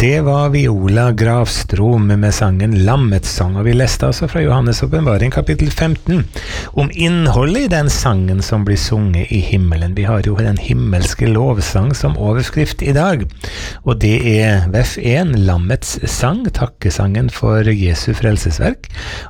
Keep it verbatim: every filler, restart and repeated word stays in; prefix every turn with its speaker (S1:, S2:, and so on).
S1: Det var Viola Gravstrom med sangen Lammets sang, og vi leste altså fra Johannes åpenbaring kapittel femten om innholdet i den sangen som blir sunget i himmelen. Vi har jo den himmelske lovsang som overskrift i dag, og det er V F en, Lammets sang, takkesangen for Jesu frelsesverk,